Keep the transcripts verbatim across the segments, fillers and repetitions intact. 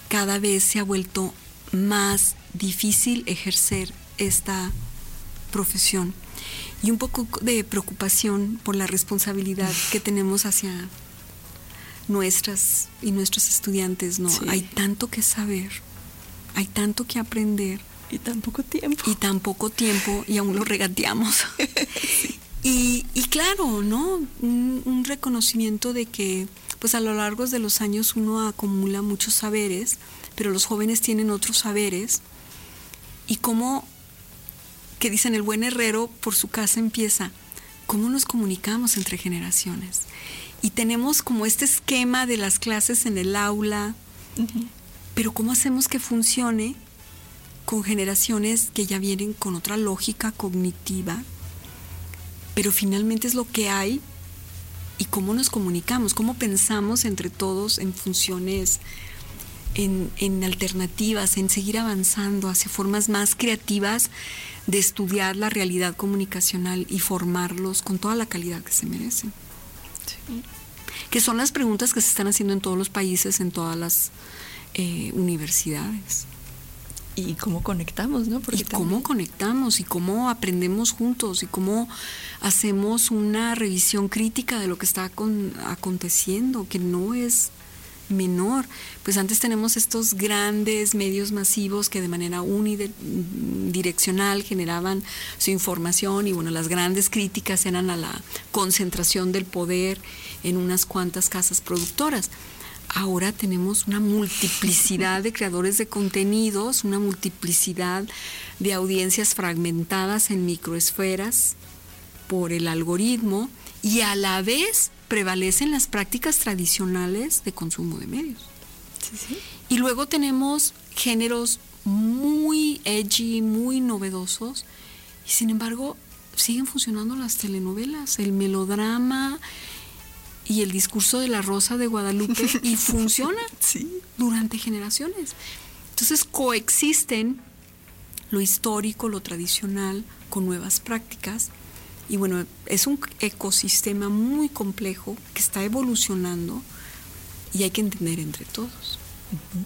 cada vez se ha vuelto más difícil ejercer esta profesión y un poco de preocupación por la responsabilidad que tenemos hacia nuestras y nuestros estudiantes, ¿no? Sí. Hay tanto que saber, hay tanto que aprender. Y tan poco tiempo. Y tan poco tiempo, y aún lo regateamos. Sí. y, y claro, ¿no? Un, un reconocimiento de que, pues a lo largo de los años uno acumula muchos saberes, pero los jóvenes tienen otros saberes. Y cómo, que dicen el buen herrero por su casa empieza, cómo nos comunicamos entre generaciones. Y tenemos como este esquema de las clases en el aula, uh-huh. pero cómo hacemos que funcione con generaciones que ya vienen con otra lógica cognitiva, pero finalmente es lo que hay, y cómo nos comunicamos, cómo pensamos entre todos en funciones, en, en alternativas, en seguir avanzando hacia formas más creativas de estudiar la realidad comunicacional y formarlos con toda la calidad que se merecen. Sí. Que son las preguntas que se están haciendo en todos los países, en todas las eh, universidades. Y cómo conectamos, ¿no? Porque y también... cómo conectamos y cómo aprendemos juntos y cómo hacemos una revisión crítica de lo que está con, aconteciendo, que no es menor. Pues antes tenemos estos grandes medios masivos que de manera unidireccional generaban su información y bueno, las grandes críticas eran a la concentración del poder en unas cuantas casas productoras. Ahora tenemos una multiplicidad de creadores de contenidos, una multiplicidad de audiencias fragmentadas en microesferas por el algoritmo y a la vez prevalecen las prácticas tradicionales de consumo de medios. Sí, sí. Y luego tenemos géneros muy edgy, muy novedosos y sin embargo siguen funcionando las telenovelas, el melodrama y el discurso de la Rosa de Guadalupe y funciona sí. durante generaciones. Entonces coexisten lo histórico, lo tradicional con nuevas prácticas y bueno, es un ecosistema muy complejo que está evolucionando y hay que entender entre todos. Uh-huh.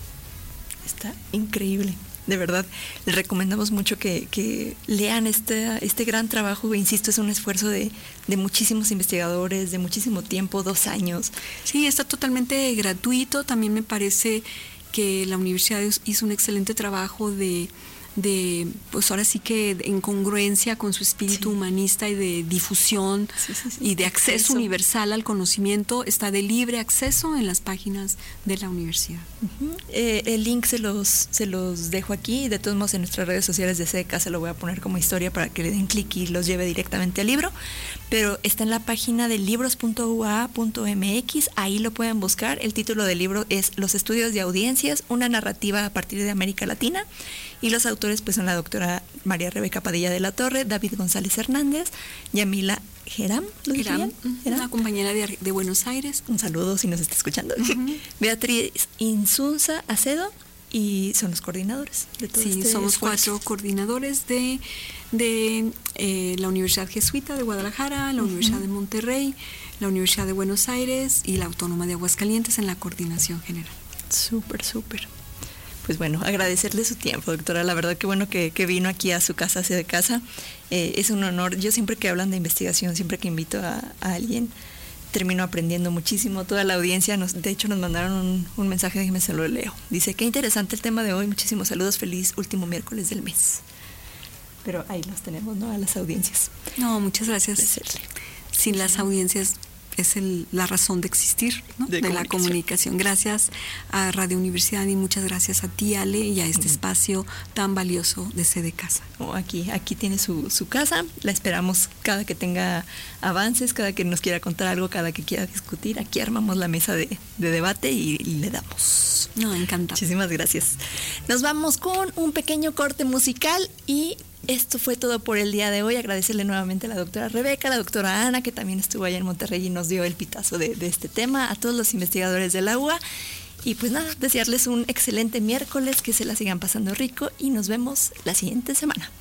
Está increíble. De verdad, les recomendamos mucho que, que lean este, este gran trabajo. Insisto, es un esfuerzo de, de muchísimos investigadores, de muchísimo tiempo, dos años. Sí, está totalmente gratuito. También me parece que la universidad hizo un excelente trabajo de, de pues ahora sí que en congruencia con su espíritu sí. humanista y de difusión sí, sí, sí. y de acceso, acceso universal al conocimiento. Está de libre acceso en las páginas de la universidad. Uh-huh. Eh, el link se los, se los dejo aquí y de todos modos en nuestras redes sociales de SEDECA se lo voy a poner como historia para que le den clic y los lleve directamente al libro, pero está en la página de libros punto u a punto m x, ahí lo pueden buscar. El título del libro es Los estudios de audiencias, una narrativa a partir de América Latina, y los autores pues son la doctora María Rebeca Padilla de la Torre, David González Hernández, Yamila Geram, ¿lo dije bien? Una compañera de, de Buenos Aires. Un saludo si nos está escuchando. Uh-huh. Beatriz Insunza Acedo, y son los coordinadores de todo sí, este somos esfuerzo. Cuatro coordinadores de, de eh, la Universidad Jesuita de Guadalajara, la uh-huh. Universidad de Monterrey, la Universidad de Buenos Aires y la Autónoma de Aguascalientes en la coordinación general. Súper, súper. Pues bueno, agradecerle su tiempo, doctora. La verdad que bueno que, que vino aquí a su casa, hacia de casa. Eh, es un honor. Yo siempre que hablan de investigación, siempre que invito a, a alguien, termino aprendiendo muchísimo. Toda la audiencia, nos, de hecho nos mandaron un, un mensaje, déjeme se lo leo. Dice, qué interesante el tema de hoy, muchísimos saludos, feliz último miércoles del mes. Pero ahí los tenemos, ¿no? A las audiencias. No, muchas gracias. Agradecerle. Sin las audiencias es el, la razón de existir, ¿no? de, de comunicación. La comunicación. Gracias a Radio Universidad y muchas gracias a ti, Ale, y a este uh-huh. espacio tan valioso de SEDECA. Oh, aquí, aquí tiene su, su casa, la esperamos cada que tenga avances, cada que nos quiera contar algo, cada que quiera discutir. Aquí armamos la mesa de, de debate y, y le damos. No, encantado. Muchísimas gracias. Nos vamos con un pequeño corte musical y esto fue todo por el día de hoy. Agradecerle nuevamente a la doctora Rebeca, a la doctora Ana, que también estuvo allá en Monterrey y nos dio el pitazo de, de este tema, a todos los investigadores de la U A. Y pues nada, desearles un excelente miércoles, que se la sigan pasando rico y nos vemos la siguiente semana.